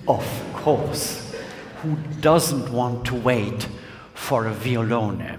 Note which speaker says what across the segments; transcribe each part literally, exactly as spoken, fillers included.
Speaker 1: Of course. Who doesn't want to wait for a violone?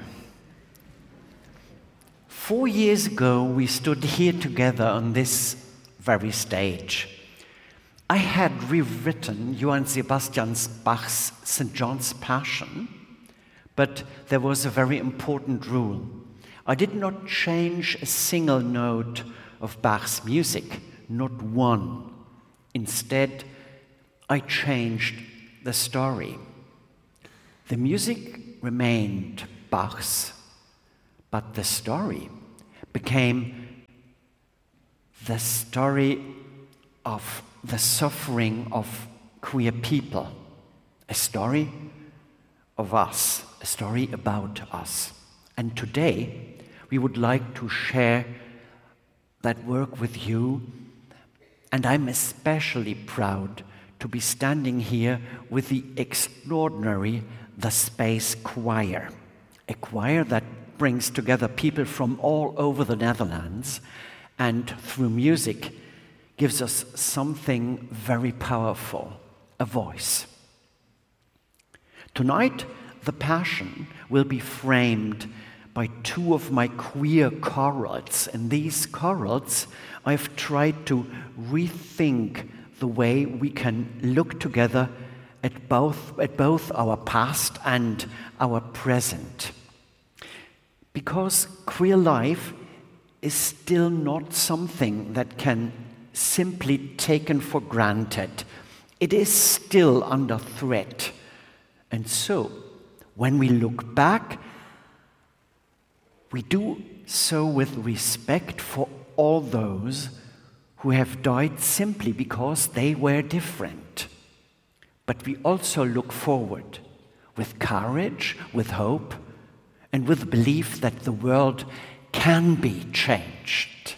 Speaker 1: Four years ago, we stood here together on this very stage. I had rewritten Johann Sebastian Bach's Saint John's Passion, but there was a very important rule. I did not change a single note of Bach's music, not one. Instead, I changed the story. The music remained Bach's, but the story became the story of the suffering of queer people, a story of us, a story about us. And today, we would like to share that work with you, and I'm especially proud to be standing here with the extraordinary The Space Choir, a choir that brings together people from all over the Netherlands and through music gives us something very powerful, a voice. Tonight, the Passion will be framed by two of my queer chorals. In these chorals, I've tried to rethink the way we can look together at both, at both our past and our present. Because queer life is still not something that can simply taken for granted. It is still under threat. And so, when we look back, we do so with respect for all those who have died simply because they were different. But we also look forward with courage, with hope, and with belief that the world can be changed.